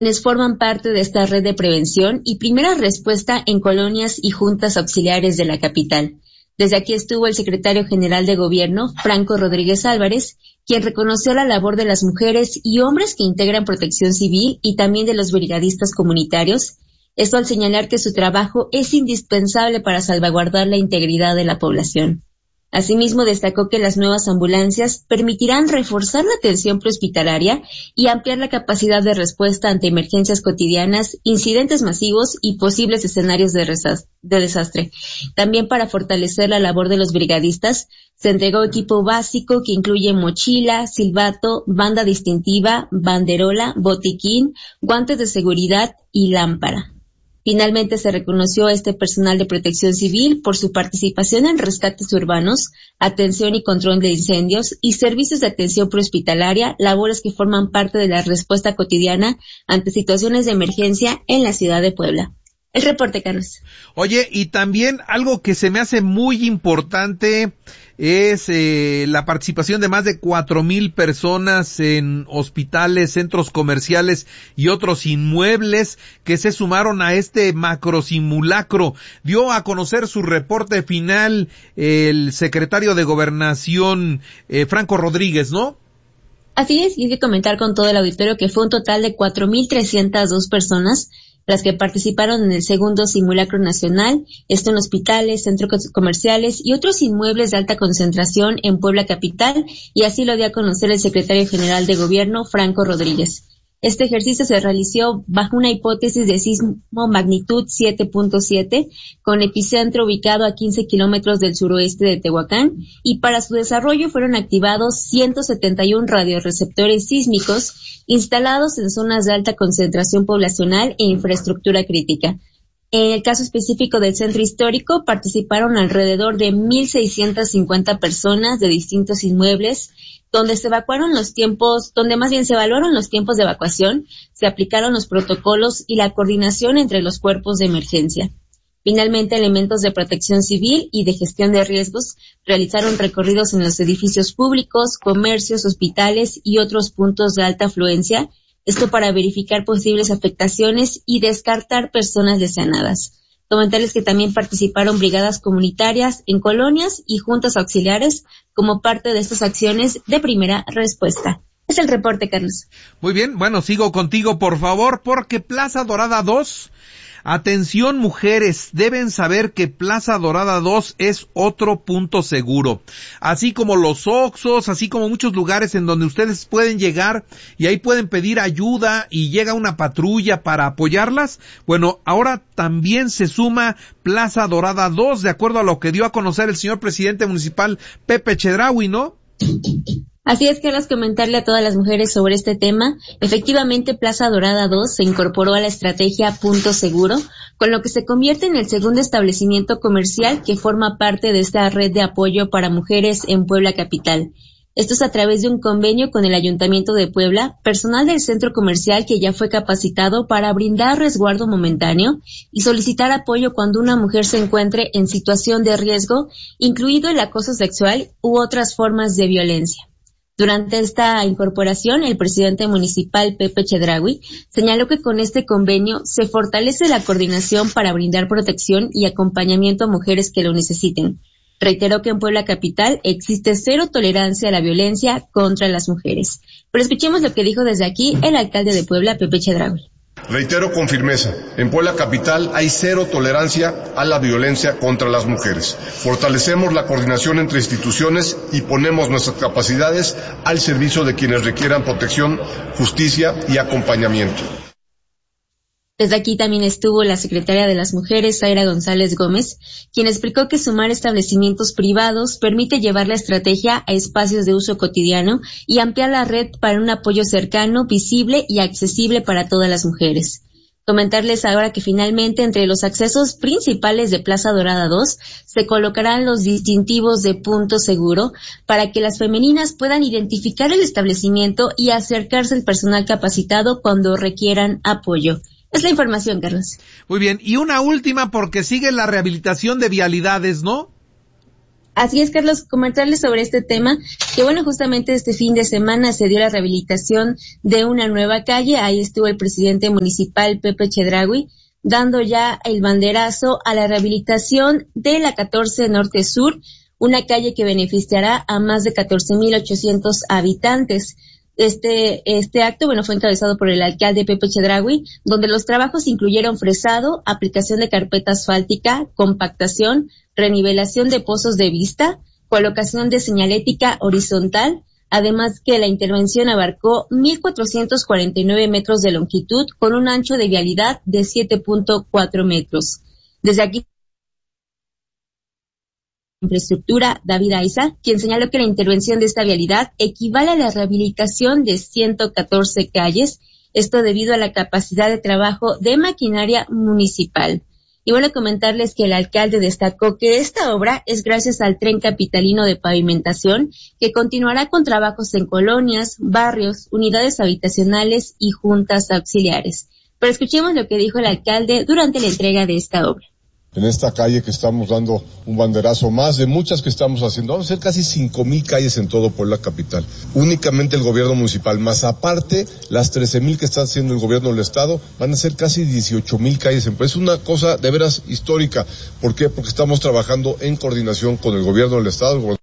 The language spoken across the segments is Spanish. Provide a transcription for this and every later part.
quienes forman parte de esta red de prevención y primera respuesta en colonias y juntas auxiliares de la capital. Desde aquí estuvo el secretario general de Gobierno, Franco Rodríguez Álvarez, quien reconoció la labor de las mujeres y hombres que integran Protección Civil y también de los brigadistas comunitarios. Esto al señalar que su trabajo es indispensable para salvaguardar la integridad de la población. Asimismo, destacó que las nuevas ambulancias permitirán reforzar la atención prehospitalaria y ampliar la capacidad de respuesta ante emergencias cotidianas, incidentes masivos y posibles escenarios de desastre. También para fortalecer la labor de los brigadistas, se entregó equipo básico que incluye mochila, silbato, banda distintiva, banderola, botiquín, guantes de seguridad y lámpara. Finalmente se reconoció a este personal de Protección Civil por su participación en rescates urbanos, atención y control de incendios y servicios de atención prehospitalaria, labores que forman parte de la respuesta cotidiana ante situaciones de emergencia en la ciudad de Puebla. El reporte, Carlos. Oye, y también algo que se me hace muy importante es la participación de más de 4,000 personas en hospitales, centros comerciales y otros inmuebles que se sumaron a este macro simulacro. Dio a conocer su reporte final el secretario de Gobernación, Franco Rodríguez, ¿no? Así es, y hay que comentar con todo el auditorio que fue un total de 4,302 personas las que participaron en el segundo simulacro nacional, esto en hospitales, centros comerciales y otros inmuebles de alta concentración en Puebla capital, y así lo dio a conocer el secretario general de Gobierno, Franco Rodríguez. Este ejercicio se realizó bajo una hipótesis de sismo magnitud 7.7, con epicentro ubicado a 15 kilómetros del suroeste de Tehuacán, y para su desarrollo fueron activados 171 radioreceptores sísmicos instalados en zonas de alta concentración poblacional e infraestructura crítica. En el caso específico del centro histórico participaron alrededor de 1,650 personas de distintos inmuebles, donde se evaluaron los tiempos de evacuación, se aplicaron los protocolos y la coordinación entre los cuerpos de emergencia. Finalmente, elementos de protección civil y de gestión de riesgos realizaron recorridos en los edificios públicos, comercios, hospitales y otros puntos de alta afluencia, esto para verificar posibles afectaciones y descartar personas lesionadas. Comentarles que también participaron brigadas comunitarias en colonias y juntas auxiliares como parte de estas acciones de primera respuesta. Es el reporte, Carlos. Muy bien, bueno, sigo contigo, por favor, porque Plaza Dorada 2... Atención mujeres, deben saber que Plaza Dorada 2 es otro punto seguro, así como los Oxxos, así como muchos lugares en donde ustedes pueden llegar y ahí pueden pedir ayuda y llega una patrulla para apoyarlas. Bueno, ahora también se suma Plaza Dorada 2, de acuerdo a lo que dio a conocer el señor presidente municipal Pepe Chedraui, ¿no? Así es, Carlos, comentarle a todas las mujeres sobre este tema. Efectivamente, Plaza Dorada 2 se incorporó a la estrategia Punto Seguro, con lo que se convierte en el segundo establecimiento comercial que forma parte de esta red de apoyo para mujeres en Puebla capital. Esto es a través de un convenio con el Ayuntamiento de Puebla, personal del centro comercial que ya fue capacitado para brindar resguardo momentáneo y solicitar apoyo cuando una mujer se encuentre en situación de riesgo, incluido el acoso sexual u otras formas de violencia. Durante esta incorporación, el presidente municipal Pepe Chedraui señaló que con este convenio se fortalece la coordinación para brindar protección y acompañamiento a mujeres que lo necesiten. Reiteró que en Puebla capital existe cero tolerancia a la violencia contra las mujeres. Pero escuchemos lo que dijo desde aquí el alcalde de Puebla, Pepe Chedraui. Reitero con firmeza, en Puebla capital hay cero tolerancia a la violencia contra las mujeres. Fortalecemos la coordinación entre instituciones y ponemos nuestras capacidades al servicio de quienes requieran protección, justicia y acompañamiento. Desde aquí también estuvo la secretaria de las Mujeres, Zaira González Gómez, quien explicó que sumar establecimientos privados permite llevar la estrategia a espacios de uso cotidiano y ampliar la red para un apoyo cercano, visible y accesible para todas las mujeres. Comentarles ahora que finalmente entre los accesos principales de Plaza Dorada 2 se colocarán los distintivos de punto seguro para que las femeninas puedan identificar el establecimiento y acercarse al personal capacitado cuando requieran apoyo. Es la información, Carlos. Muy bien, y una última porque sigue la rehabilitación de vialidades, ¿no? Así es, Carlos, comentarles sobre este tema, que bueno, justamente este fin de semana se dio la rehabilitación de una nueva calle. Ahí estuvo el presidente municipal, Pepe Chedraui, dando ya el banderazo a la rehabilitación de la 14 Norte Sur, una calle que beneficiará a más de 14,800 habitantes. Este acto, bueno, fue encabezado por el alcalde Pepe Chedraui, donde los trabajos incluyeron fresado, aplicación de carpeta asfáltica, compactación, renivelación de pozos de vista, colocación de señalética horizontal, además que la intervención abarcó 1,449 metros de longitud con un ancho de vialidad de 7.4 metros. Desde aquí, infraestructura, David Aiza, quien señaló que la intervención de esta vialidad equivale a la rehabilitación de 114 calles, esto debido a la capacidad de trabajo de maquinaria municipal. Y bueno, comentarles que el alcalde destacó que esta obra es gracias al Tren Capitalino de Pavimentación, que continuará con trabajos en colonias, barrios, unidades habitacionales y juntas auxiliares. Pero escuchemos lo que dijo el alcalde durante la entrega de esta obra. En esta calle que estamos dando un banderazo más de muchas que estamos haciendo. Vamos a hacer casi 5,000 calles en todo Puebla capital. Únicamente el gobierno municipal, más aparte las 13,000 que está haciendo el gobierno del estado, van a ser casi 18,000 calles. Es una cosa de veras histórica. ¿Por qué? Porque estamos trabajando en coordinación con el gobierno del estado.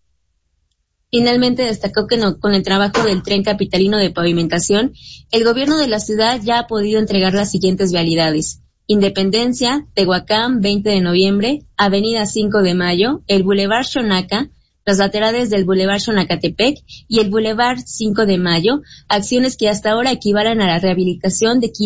Finalmente destacó que con el trabajo del Tren Capitalino de Pavimentación, el gobierno de la ciudad ya ha podido entregar las siguientes vialidades: Independencia, Tehuacán, 20 de noviembre, Avenida 5 de Mayo, el Boulevard Xonaca, las laterales del Boulevard Xonacatepec y el Boulevard 5 de Mayo, acciones que hasta ahora equivalen a la rehabilitación de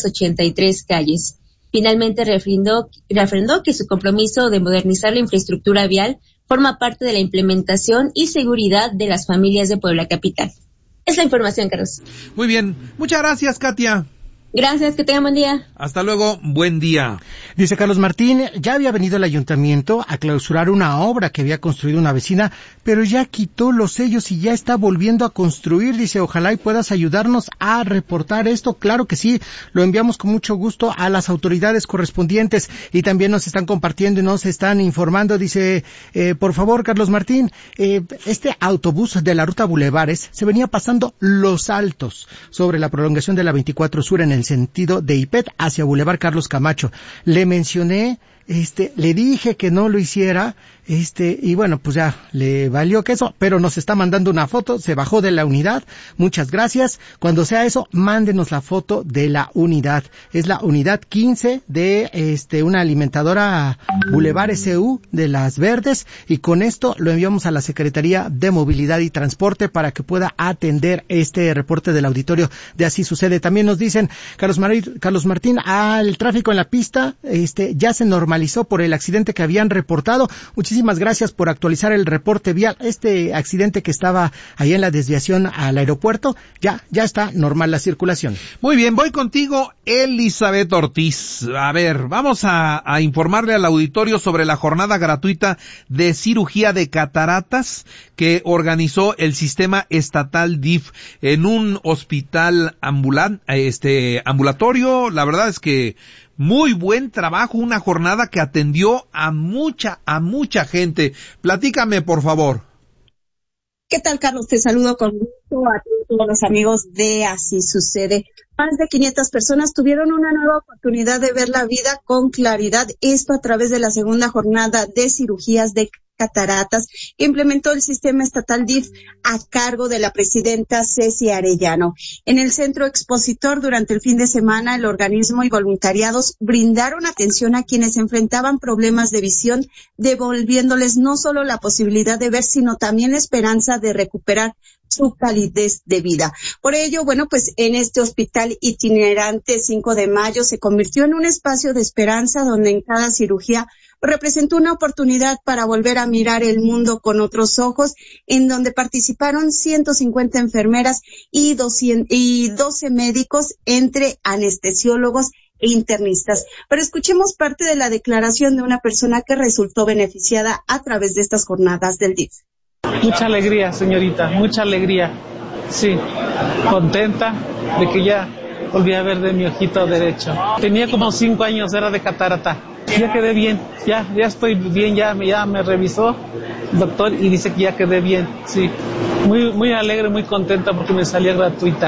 583 calles. Finalmente refrendó que su compromiso de modernizar la infraestructura vial forma parte de la implementación y seguridad de las familias de Puebla capital. Es la información, Carlos. Muy bien, muchas gracias, Katia. Gracias, que tengan buen día. Hasta luego, buen día. Dice Carlos Martín, ya había venido el ayuntamiento a clausurar una obra que había construido una vecina, pero ya quitó los sellos y ya está volviendo a construir. Dice, ojalá y puedas ayudarnos a reportar esto. Claro que sí, lo enviamos con mucho gusto a las autoridades correspondientes y también nos están compartiendo y nos están informando. Dice, por favor, Carlos Martín, este autobús de la ruta Bulevares se venía pasando Los Altos sobre la prolongación de la 24 Sur en el sentido de Ipet hacia Boulevard Carlos Camacho. Le mencioné, le dije que no lo hiciera, y bueno, pues ya le valió queso, pero nos está mandando una foto, se bajó de la unidad. Muchas gracias. Cuando sea eso, mándenos la foto de la unidad. Es la unidad 15 de una alimentadora Boulevard SU de Las Verdes, y con esto lo enviamos a la Secretaría de Movilidad y Transporte para que pueda atender este reporte del auditorio de Así Sucede. También nos dicen, Carlos Martín, el tráfico en la pista, ya se normalizó por el accidente que habían reportado. Muchísimas gracias por actualizar el reporte vial. Este accidente que estaba ahí en la desviación al aeropuerto, ya está normal la circulación. Muy bien, voy contigo, Elizabeth Ortiz. A ver, vamos a informarle al auditorio sobre la jornada gratuita de cirugía de cataratas que organizó el sistema estatal DIF en un hospital ambulatorio. La verdad es que muy buen trabajo, una jornada que atendió a mucha gente. Platícame, por favor. ¿Qué tal, Carlos? Te saludo con gusto a todos los amigos de Así Sucede. Más de 500 personas tuvieron una nueva oportunidad de ver la vida con claridad, esto a través de la segunda jornada de cirugías de cataratas que implementó el sistema estatal DIF a cargo de la presidenta Ceci Arellano. En el centro expositor durante el fin de semana, el organismo y voluntariados brindaron atención a quienes enfrentaban problemas de visión, devolviéndoles no solo la posibilidad de ver, sino también la esperanza de recuperar su calidez de vida. Por ello, bueno, pues en este hospital itinerante 5 de Mayo se convirtió en un espacio de esperanza donde en cada cirugía representó una oportunidad para volver a mirar el mundo con otros ojos, en donde participaron 150 enfermeras y 12 médicos, entre anestesiólogos e internistas. Pero escuchemos parte de la declaración de una persona que resultó beneficiada a través de estas jornadas del DIF. Mucha alegría, señorita, mucha alegría. Sí, contenta de que ya volví a ver de mi ojito derecho. Tenía como 5 años, era de catarata. Ya quedé bien, ya estoy bien, ya me revisó el doctor y dice que ya quedé bien, sí. Muy alegre, muy contenta porque me salía gratuita.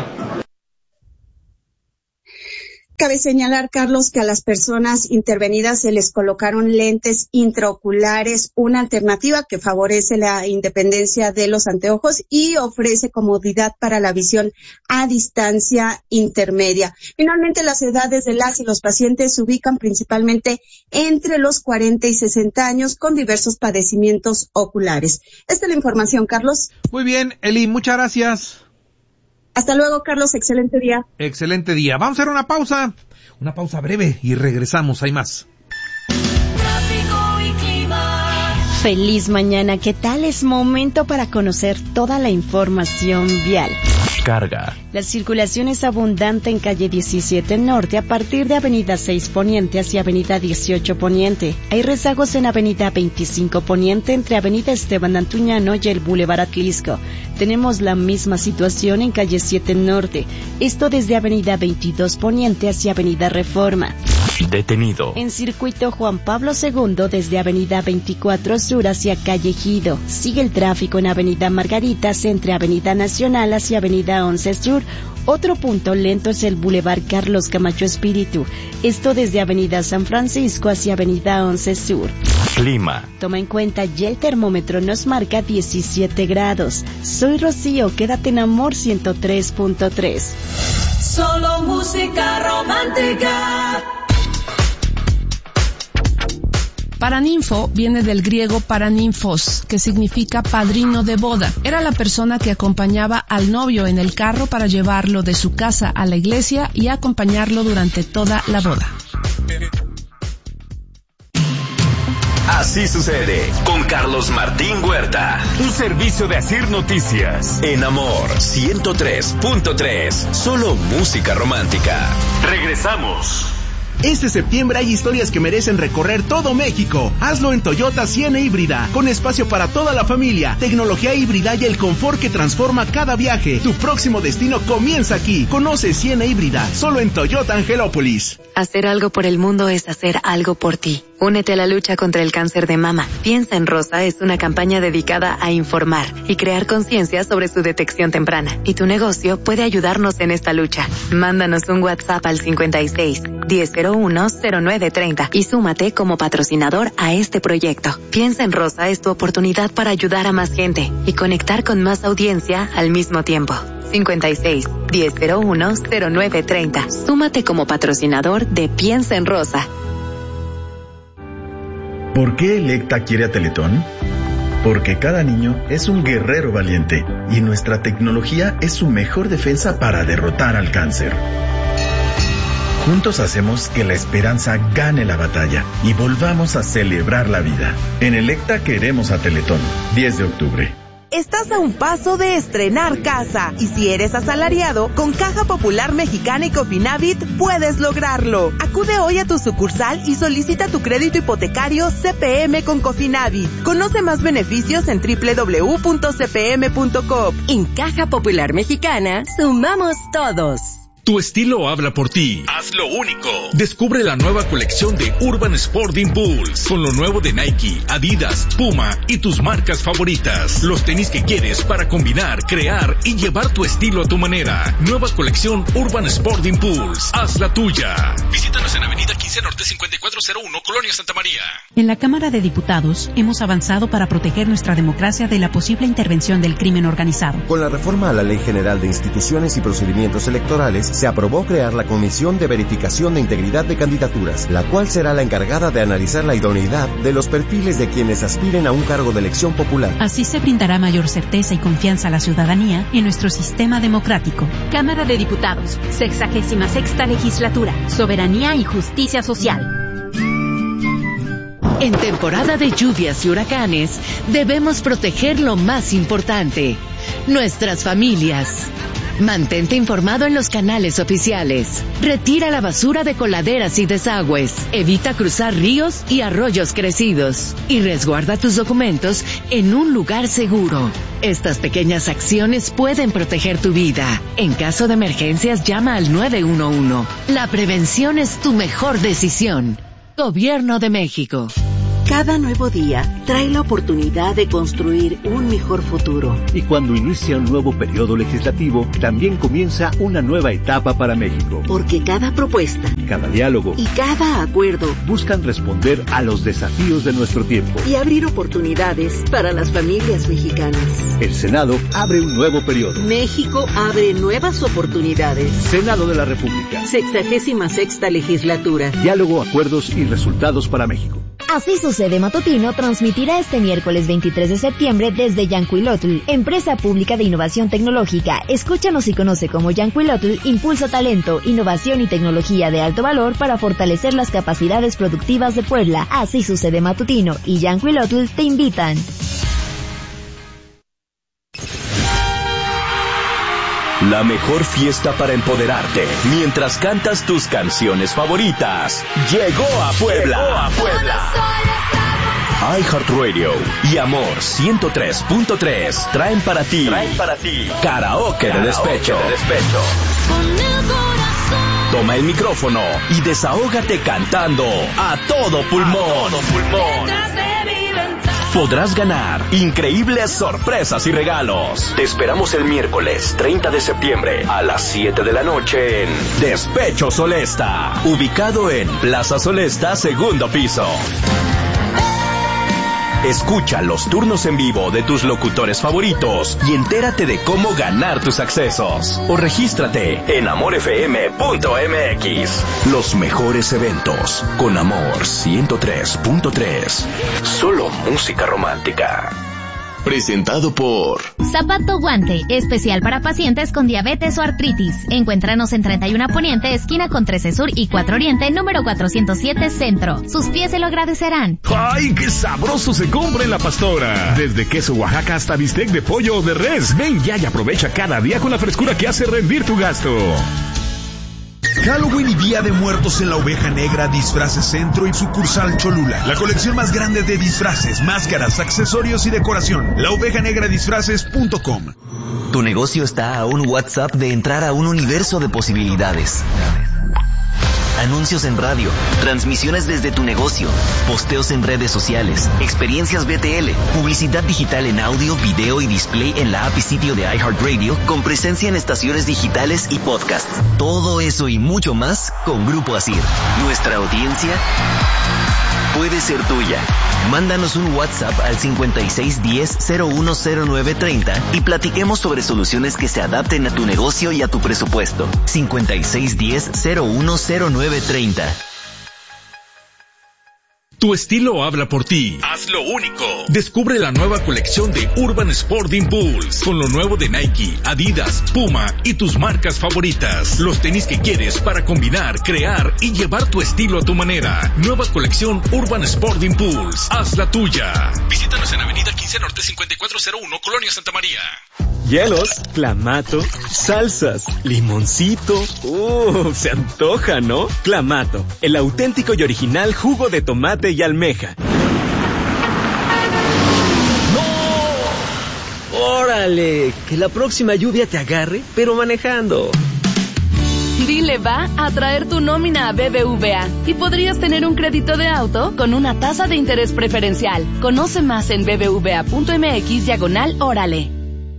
Cabe señalar, Carlos, que a las personas intervenidas se les colocaron lentes intraoculares, una alternativa que favorece la independencia de los anteojos y ofrece comodidad para la visión a distancia intermedia. Finalmente, las edades de las y los pacientes se ubican principalmente entre los 40 y 60 años con diversos padecimientos oculares. Esta es la información, Carlos. Muy bien, Eli, muchas gracias. Hasta luego, Carlos. Excelente día. Excelente día. Vamos a hacer una pausa breve y regresamos. Hay más. Tráfico y clima. Feliz mañana. ¿Qué tal? Es momento para conocer toda la información vial. Carga. La circulación es abundante en calle 17 Norte a partir de avenida 6 Poniente hacia avenida 18 Poniente. Hay rezagos en avenida 25 Poniente entre avenida Esteban Antuñano y el Boulevard Atlisco. Tenemos la misma situación en calle 7 Norte, esto desde avenida 22 Poniente hacia avenida Reforma. Detenido. En circuito Juan Pablo II desde avenida 24 Sur hacia calle Ejido. Sigue el tráfico en avenida Margaritas entre avenida Nacional hacia avenida 11 Sur. Otro punto lento es el Boulevard Carlos Camacho Espíritu, esto desde avenida San Francisco hacia avenida 11 Sur. Clima. Toma en cuenta, ya el termómetro nos marca 17 grados. Soy Rocío, quédate en Amor 103.3. Solo música romántica. Paraninfo viene del griego paraninfos, que significa padrino de boda. Era la persona que acompañaba al novio en el carro para llevarlo de su casa a la iglesia y acompañarlo durante toda la boda. Así sucede con Carlos Martín Huerta. Un servicio de Asir Noticias. En Amor 103.3. Solo música romántica. Regresamos. Este septiembre hay historias que merecen recorrer todo México. Hazlo en Toyota Siena Híbrida, con espacio para toda la familia, tecnología híbrida y el confort que transforma cada viaje. Tu próximo destino comienza aquí. Conoce Siena Híbrida, solo en Toyota Angelópolis. Hacer algo por el mundo es hacer algo por ti. Únete a la lucha contra el cáncer de mama. Piensa en Rosa es una campaña dedicada a informar y crear conciencia sobre su detección temprana. Y tu negocio puede ayudarnos en esta lucha. Mándanos un WhatsApp al 56 1001 0930 y súmate como patrocinador a este proyecto. Piensa en Rosa es tu oportunidad para ayudar a más gente y conectar con más audiencia al mismo tiempo. 56 1001 0930. Súmate como patrocinador de Piensa en Rosa. ¿Por qué Electa quiere a Teletón? Porque cada niño es un guerrero valiente y nuestra tecnología es su mejor defensa para derrotar al cáncer. Juntos hacemos que la esperanza gane la batalla y volvamos a celebrar la vida. En Electa queremos a Teletón. 10 de octubre. Estás a un paso de estrenar casa y si eres asalariado, con Caja Popular Mexicana y Cofinavit puedes lograrlo. Acude hoy a tu sucursal y solicita tu crédito hipotecario CPM con Cofinavit. Conoce más beneficios en www.cpm.com. En Caja Popular Mexicana, sumamos todos. Tu estilo habla por ti. Hazlo único. Descubre la nueva colección de Urban Sport Impulse con lo nuevo de Nike, Adidas, Puma y tus marcas favoritas. Los tenis que quieres para combinar, crear y llevar tu estilo a tu manera. Nueva colección Urban Sport Impulse. Haz la tuya. Visítanos en Avenida 15 Norte 5401, Colonia Santa María. En la Cámara de Diputados hemos avanzado para proteger nuestra democracia de la posible intervención del crimen organizado. Con la reforma a la Ley General de Instituciones y Procedimientos Electorales, se aprobó crear la Comisión de Verificación de Integridad de Candidaturas, la cual será la encargada de analizar la idoneidad de los perfiles de quienes aspiren a un cargo de elección popular. Así se brindará mayor certeza y confianza a la ciudadanía en nuestro sistema democrático. Cámara de Diputados, 66ª Legislatura, Soberanía y Justicia Social. En temporada de lluvias y huracanes, debemos proteger lo más importante, nuestras familias. Mantente informado en los canales oficiales. Retira la basura de coladeras y desagües. Evita cruzar ríos y arroyos crecidos. Y resguarda tus documentos en un lugar seguro. Estas pequeñas acciones pueden proteger tu vida. En caso de emergencias, llama al 911. La prevención es tu mejor decisión. Gobierno de México. Cada nuevo día trae la oportunidad de construir un mejor futuro. Y cuando inicia un nuevo periodo legislativo, también comienza una nueva etapa para México. Porque cada propuesta, cada diálogo y cada acuerdo buscan responder a los desafíos de nuestro tiempo y abrir oportunidades para las familias mexicanas. El Senado abre un nuevo periodo. México abre nuevas oportunidades. Senado de la República. 66ª legislatura. Diálogo, acuerdos y resultados para México. Así Sucede Matutino transmitirá este miércoles 23 de septiembre desde Yancuilotl, empresa pública de innovación tecnológica. Escúchanos y conoce cómo Yancuilotl impulsa talento, innovación y tecnología de alto valor para fortalecer las capacidades productivas de Puebla. Así Sucede Matutino y Yancuilotl te invitan. La mejor fiesta para empoderarte mientras cantas tus canciones favoritas llegó a Puebla. iHeartRadio y Amor 103.3 traen para ti Karaoke de Despecho. Toma el micrófono y desahógate cantando a todo pulmón. Podrás ganar increíbles sorpresas y regalos. Te esperamos el miércoles 30 de septiembre a las 7 de la noche en Despecho Solesta, ubicado en Plaza Solesta, segundo piso. Escucha los turnos en vivo de tus locutores favoritos y entérate de cómo ganar tus accesos. O regístrate en amorfm.mx. Los mejores eventos con Amor 103.3. Solo música romántica. Presentado por Zapato Guante, especial para pacientes con diabetes o artritis. Encuéntranos en 31 Poniente, esquina con 13 Sur y 4 Oriente, número 407 Centro. Sus pies se lo agradecerán. ¡Ay, qué sabroso se compra en La Pastora! Desde queso Oaxaca hasta bistec de pollo o de res. Ven ya y aprovecha cada día con la frescura que hace rendir tu gasto. Halloween y Día de Muertos en la Oveja Negra Disfraces Centro y sucursal Cholula. La colección más grande de disfraces, máscaras, accesorios y decoración. laovejanegradisfraces.com. Tu negocio está a un WhatsApp de entrar a un universo de posibilidades. Anuncios en radio, transmisiones desde tu negocio, posteos en redes sociales, experiencias BTL, publicidad digital en audio, video y display en la app y sitio de iHeartRadio, con presencia en estaciones digitales y podcasts. Todo eso y mucho más con Grupo Asir. Nuestra audiencia puede ser tuya. Mándanos un WhatsApp al 5610-010930 y platiquemos sobre soluciones que se adapten a tu negocio y a tu presupuesto. 5610-010930. Tu estilo habla por ti. Haz lo único. Descubre la nueva colección de Urban Sport Impulse con lo nuevo de Nike, Adidas, Puma y tus marcas favoritas. Los tenis que quieres para combinar, crear y llevar tu estilo a tu manera. Nueva colección Urban Sport Impulse. Haz la tuya. Visítanos en Avenida 15 Norte 5401, Colonia Santa María. Hielos, clamato, salsas, limoncito. Se antoja, ¿no? Clamato, el auténtico y original jugo de tomate y almeja. ¡No! ¡Órale! Que la próxima lluvia te agarre, pero manejando. Dile va a traer tu nómina a BBVA y podrías tener un crédito de auto con una tasa de interés preferencial. Conoce más en bbva.mx/órale.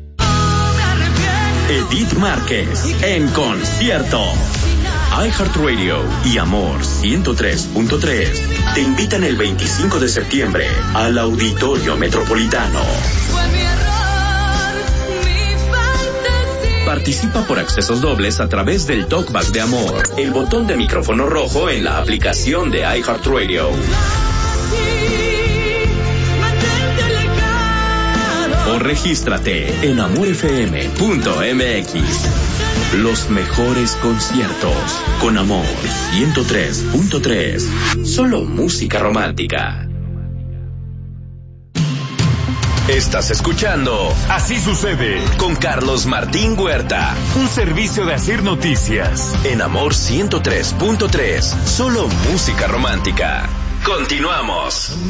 Edith Márquez en concierto. iHeartRadio y Amor 103.3 te invitan el 25 de septiembre al Auditorio Metropolitano. Participa por accesos dobles a través del Talkback de Amor, el botón de micrófono rojo en la aplicación de iHeartRadio. O regístrate en amorfm.mx. Los mejores conciertos con Amor 103.3. Solo música romántica. Estás escuchando Así Sucede con Carlos Martín Huerta. Un servicio de Asir Noticias. En Amor 103.3. Solo música romántica. Continuamos.